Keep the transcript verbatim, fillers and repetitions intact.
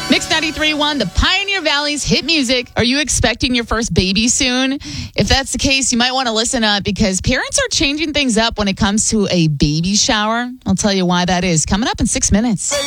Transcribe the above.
Mix ninety-three point one, the Pioneer Valley's hit music. Are you expecting your first baby soon? If that's the case, you might want to listen up because parents are changing things up when it comes to a baby shower. I'll tell you why that is coming up in six minutes.